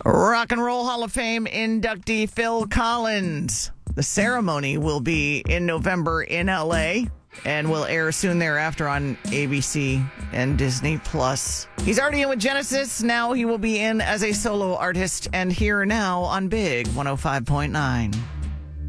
Rock and Roll Hall of Fame inductee Phil Collins. The ceremony will be in November in LA and will air soon thereafter on ABC and Disney+. He's already in with Genesis. Now he will be in as a solo artist and here now on Big 105.9.